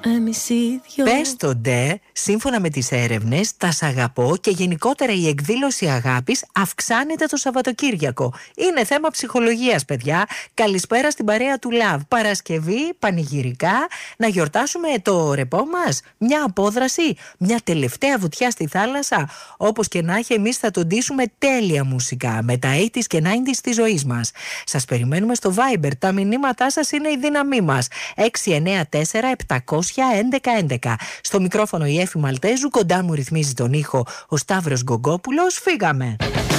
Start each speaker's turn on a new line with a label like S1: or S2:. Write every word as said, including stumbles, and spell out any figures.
S1: εμείς οι δυο.
S2: Πες το ντε, σύμφωνα με τις έρευνες, τα σ' αγαπώ και γενικότερα η εκδήλωση αγάπης αυξάνεται το Σαββατοκύριακο. Είναι θέμα ψυχολογίας, παιδιά. Καλησπέρα στην παρέα του Love. Παρασκευή, πανηγυρικά, να γιορτάσουμε το ρεπό μας. Μια απόδραση, μια τελευταία βουτιά στη θάλασσα. Όπως και να έχει, εμείς θα τον ντύσουμε τέλεια μουσικά με τα ογδόντα και ενενήντα της ζωής μας. Σας περιμένουμε στο Viber. Τα μηνύματά σας είναι η δύναμή μας. έξι εννιά τέσσερα επτακόσια έντεκα έντεκα. Στο μικρόφωνο η Έφη Μαλτέζου, κοντά μου ρυθμίζει τον ήχο ο Σταύρος Γκογκόπουλος. Φύγαμε!